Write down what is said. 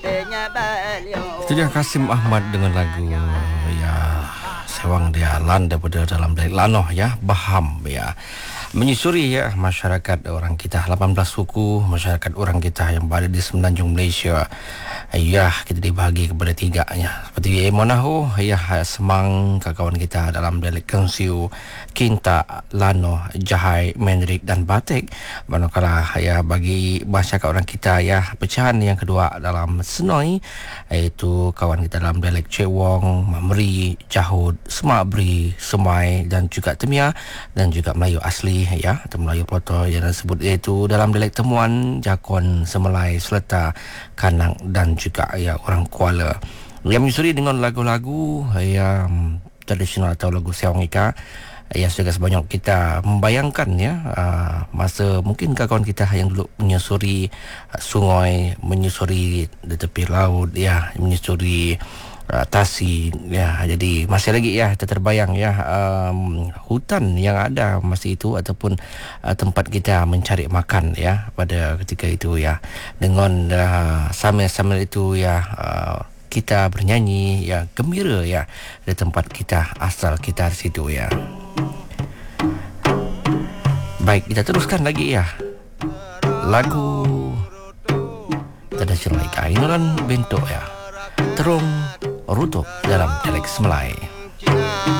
Itu dia Kasim Ahmad dengan lagu ya Sewang Dia Lan daripada dalam dari Lanoh ya, Baham ya. Menyusuri ya masyarakat orang kita 18 suku masyarakat orang kita yang berada di semenanjung Malaysia. Ya, kita dibahagi kepada tiga ya. Seperti Monaho ya, Semang kawan kita dalam dialek Kengsiu, Kinta, Lanoh, Jahai, Menrik dan Batik. Manakala ya bagi masyarakat orang kita ya, pecahan yang kedua dalam Senoi iaitu kawan kita dalam dialek Cewong, Mamri, Jahud, Semakbri, Semai dan juga Temia dan juga Melayu asli ya atau Melayu Proto yang disebut iaitu dalam dialek Temuan, Jakon, Semelai, Seleta, Kanang dan juga ya orang Kuala. Yang menyusuri dengan lagu-lagu yang tradisional atau lagu Sewang Ika yang sudah sebanyak kita membayangkan ya masa mungkin kawan kita yang dulu menyusuri sungai, menyusuri di tepi laut ya, menyusuri Tasi ya, jadi masih lagi ya kita terbayang ya hutan yang ada masa itu ataupun tempat kita mencari makan ya pada ketika itu ya, dengan sambil-sambil itu ya kita bernyanyi ya gembira ya di tempat kita asal kita di situ ya. Baik, kita teruskan lagi ya lagu tradisional Ika Inulan bentuk ya Terung Rutuk dalam dialek Semelai.